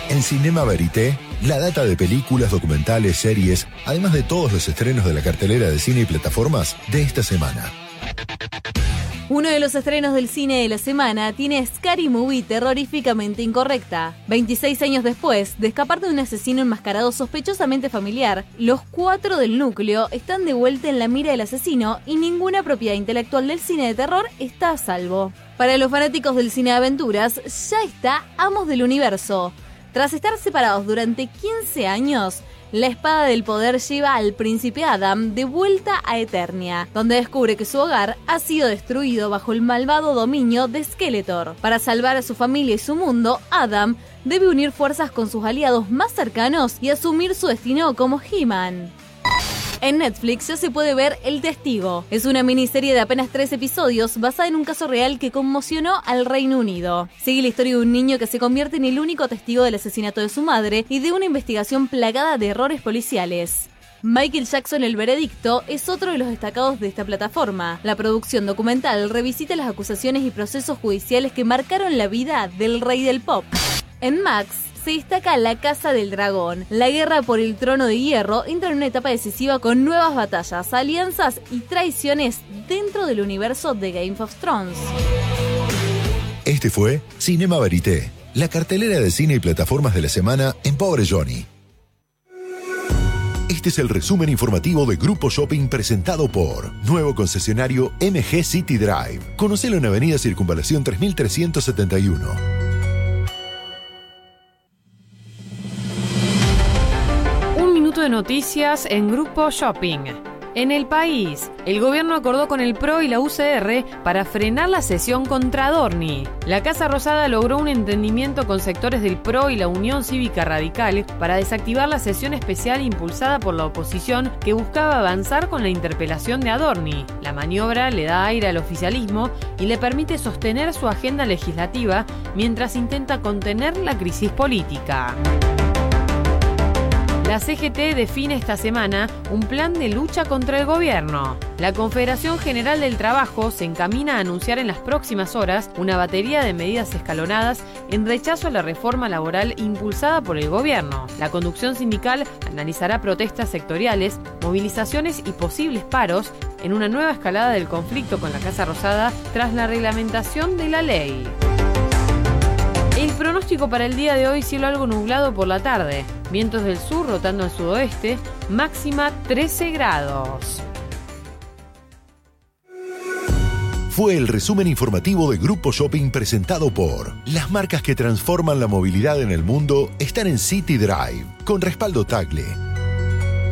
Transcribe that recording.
En Cinema Verité, la data de películas, documentales, series, además de todos los estrenos de la cartelera de cine y plataformas de esta semana. Uno de los estrenos del cine de la semana tiene Scary Movie terroríficamente incorrecta. 26 años después de escapar de un asesino enmascarado sospechosamente familiar, los 4 del núcleo están de vuelta en la mira del asesino y ninguna propiedad intelectual del cine de terror está a salvo. Para los fanáticos del cine de aventuras, ya está Amos del Universo. Tras estar separados durante 15 años, la espada del poder lleva al príncipe Adam de vuelta a Eternia, donde descubre que su hogar ha sido destruido bajo el malvado dominio de Skeletor. Para salvar a su familia y su mundo, Adam debe unir fuerzas con sus aliados más cercanos y asumir su destino como He-Man. En Netflix ya se puede ver El Testigo. Es una miniserie de apenas 3 episodios basada en un caso real que conmocionó al Reino Unido. Sigue la historia de un niño que se convierte en el único testigo del asesinato de su madre y de una investigación plagada de errores policiales. Michael Jackson, El Veredicto, es otro de los destacados de esta plataforma. La producción documental revisita las acusaciones y procesos judiciales que marcaron la vida del rey del pop. En Max se destaca La Casa del Dragón. La guerra por el trono de hierro entra en una etapa decisiva con nuevas batallas, alianzas y traiciones dentro del universo de Game of Thrones. Este fue Cinema Verité, la cartelera de cine y plataformas de la semana en Pobre Johnny. Este es el resumen informativo de Grupo Shopping presentado por nuevo concesionario MG City Drive. Conocelo en Avenida Circunvalación 3371. De noticias en Grupo Shopping. En el país, el gobierno acordó con el PRO y la UCR para frenar la cesión contra Adorni. La Casa Rosada logró un entendimiento con sectores del PRO y la Unión Cívica Radical para desactivar la sesión especial impulsada por la oposición que buscaba avanzar con la interpelación de Adorni. La maniobra le da aire al oficialismo y le permite sostener su agenda legislativa mientras intenta contener la crisis política. La CGT define esta semana un plan de lucha contra el gobierno. La Confederación General del Trabajo se encamina a anunciar en las próximas horas una batería de medidas escalonadas en rechazo a la reforma laboral impulsada por el gobierno. La conducción sindical analizará protestas sectoriales, movilizaciones y posibles paros en una nueva escalada del conflicto con la Casa Rosada tras la reglamentación de la ley. El pronóstico para el día de hoy: cielo algo nublado por la tarde, vientos del sur rotando al sudoeste, máxima 13 grados. Fue el resumen informativo de Grupo Shopping presentado por las marcas que transforman la movilidad en el mundo están en City Drive, con respaldo Tagle.